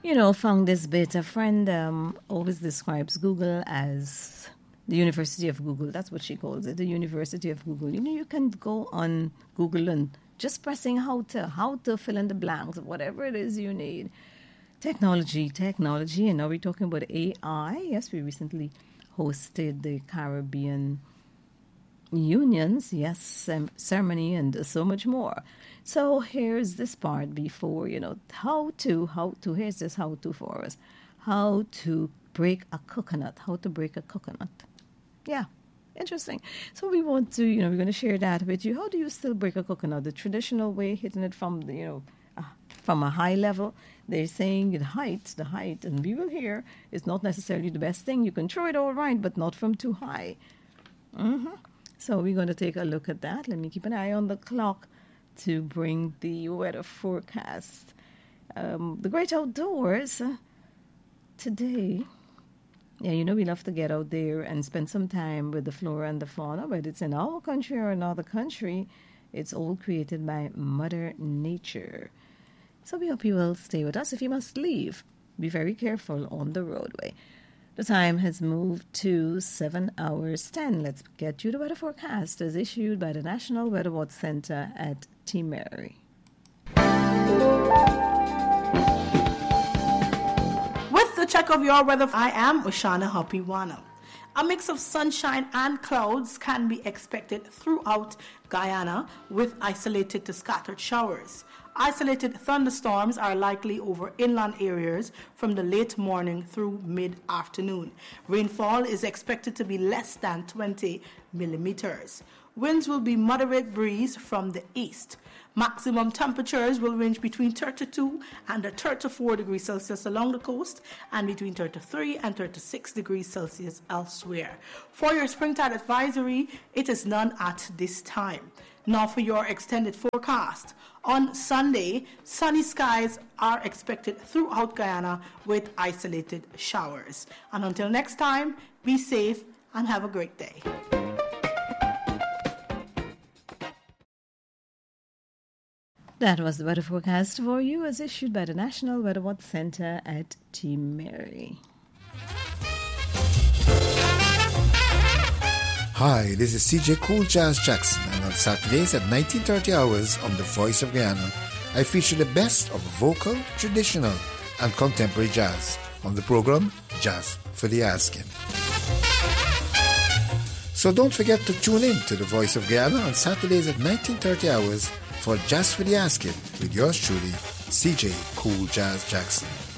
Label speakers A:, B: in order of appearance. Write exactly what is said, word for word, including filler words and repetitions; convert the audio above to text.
A: You know, found this bit. A friend um, always describes Google as the University of Google. That's what she calls it, the University of Google. You know, you can go on Google and just pressing how to, how to fill in the blanks, whatever it is you need. Technology, technology, and now we're talking about A I. Yes, we recently hosted the Caribbean Unions, yes, sem- ceremony, and so much more. So here's this part before, you know, how to, how to, here's this how to for us. How to break a coconut, how to break a coconut. Yeah, interesting. So we want to, you know, we're going to share that with you. How do you still break a coconut? The traditional way, hitting it from, the, you know, uh, from a high level. They're saying the height, the height, and we will hear, is not necessarily the best thing. You can throw it all right, but not from too high. Mm-hmm. So we're going to take a look at that. Let me keep an eye on the clock to bring the weather forecast. Um, the great outdoors uh, today. Yeah, you know we love to get out there and spend some time with the flora and the fauna, whether it's in our country or another country. It's all created by Mother Nature. So we hope you will stay with us. If you must leave, be very careful on the roadway. The time has moved to seven hours ten. Let's get you the weather forecast as issued by the National Weather Watch Center at Team Mary.
B: With the check of your weather, I am Oshana Hopiwana. A mix of sunshine and clouds can be expected throughout Guyana with isolated to scattered showers. Isolated thunderstorms are likely over inland areas from the late morning through mid-afternoon. Rainfall is expected to be less than twenty millimeters. Winds will be moderate breeze from the east. Maximum temperatures will range between thirty-two and thirty-four degrees Celsius along the coast and between thirty-three and thirty-six degrees Celsius elsewhere. For your springtide advisory, it is none at this time. Now for your extended forecast. On Sunday, sunny skies are expected throughout Guyana with isolated showers. And until next time, be safe and have a great day.
A: That was the weather forecast for you as issued by the National Weather Watch Center at Team Mary.
C: Hi, this is C J Cool Jazz Jackson, and on Saturdays at nineteen thirty hours on The Voice of Guyana, I feature the best of vocal, traditional, and contemporary jazz on the program Jazz for the Asking. So don't forget to tune in to The Voice of Guyana on Saturdays at nineteen thirty hours for Jazz for the Asking with yours truly, C J Cool Jazz Jackson.